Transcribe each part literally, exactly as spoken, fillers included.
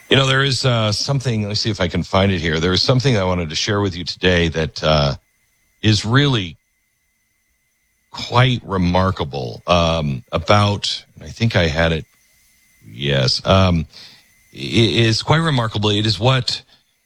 You know, there is uh, something, let me see if I can find it here. There is something I wanted to share with you today that uh, is really quite remarkable um, about, I think I had it, yes, um, it is quite remarkable. It is what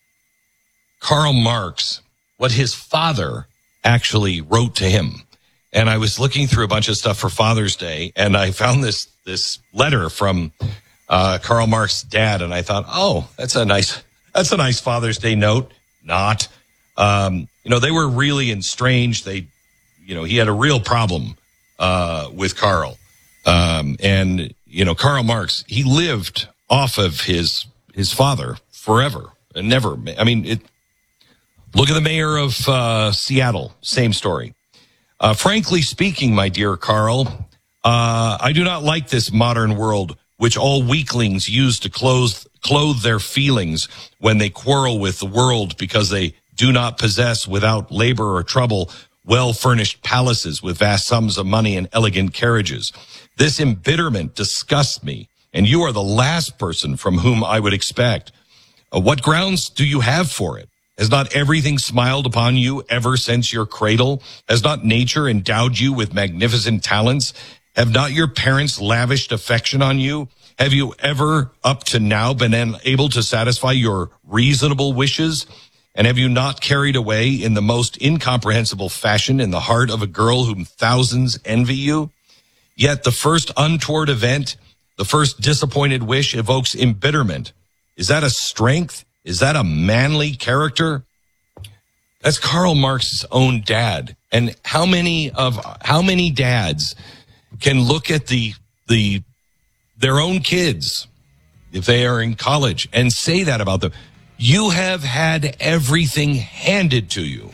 Karl Marx, what his father actually wrote to him. And I was looking through a bunch of stuff for Father's Day, and I found this this letter from Uh, Karl Marx's dad, and I thought, oh, that's a nice, that's a nice Father's Day note. Not, um, you know, they were really estranged. They, you know, he had a real problem uh, with Karl, um, and you know, Karl Marx, he lived off of his his father forever and never. I mean, it. Look at the mayor of uh, Seattle. Same story. Uh, frankly speaking, my dear Karl, uh, I do not like this modern world, which all weaklings use to clothe, clothe their feelings when they quarrel with the world because they do not possess, without labor or trouble, well-furnished palaces with vast sums of money and elegant carriages. This embitterment disgusts me, and you are the last person from whom I would expect. Uh, what grounds do you have for it? Has not everything smiled upon you ever since your cradle? Has not nature endowed you with magnificent talents? Have not your parents lavished affection on you? Have you ever, up to now, been able to satisfy your reasonable wishes? And have you not carried away in the most incomprehensible fashion in the heart of a girl whom thousands envy you? Yet the first untoward event, the first disappointed wish, evokes embitterment. Is that a strength? Is that a manly character? That's Karl Marx's own dad. And how many of, how many dads can look at the the their own kids if they are in college and say that about them? You have had everything handed to you.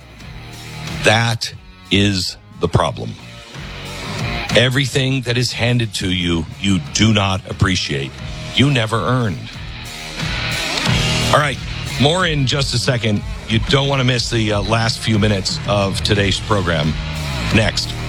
That is the problem. Everything that is handed to you, you do not appreciate. You never earned. All right, more in just a second. You don't want to miss the uh, last few minutes of today's program. Next.